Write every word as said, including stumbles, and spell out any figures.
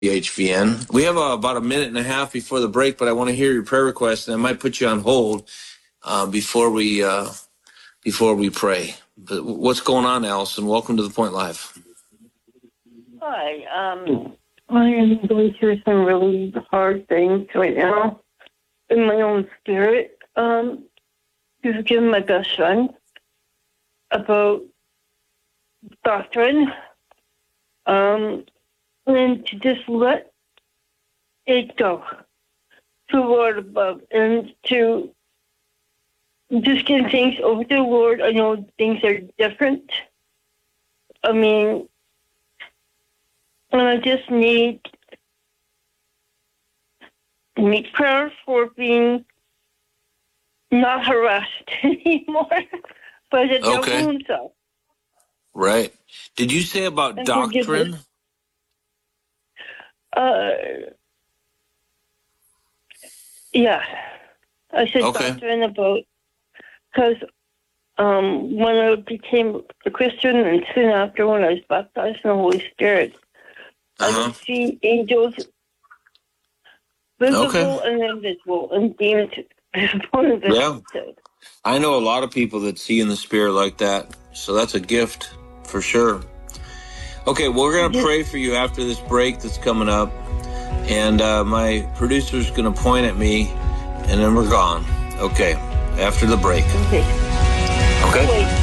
H V N. We have uh, about a minute and a half before the break, but I want to hear your prayer request, and I might put you on hold uh, before we uh, before we pray. But what's going on, Allison? Welcome to The Point Live. Hi. Um, I am going through some really hard things right now in my own spirit. Um, to give my best friend about doctrine. Um, and to just let it go to the Lord above, and to just get things over to the Lord. I know things are different. I mean, and I just need need prayer for being not harassed anymore by the devil Okay. himself. Right. Did you say about And doctrine? forgiveness. Uh, yeah, I said Okay. doctrine about, because um, when I became a Christian and soon after when I was baptized in the Holy Spirit, I Uh-huh. could see angels, visible Okay. and invisible, and demons visible and invisible. Yeah. I know a lot of people that see in the spirit like that, so that's a gift for sure. Okay, well, we're going to pray for you after this break that's coming up, and uh, my producer's going to point at me, and then we're gone. Okay, after the break. Okay. Okay? Wait.